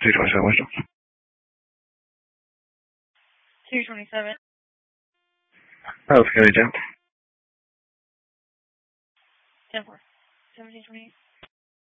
227 Wisdom. 227. Oh, it's going to be 10. 10-4. 1728.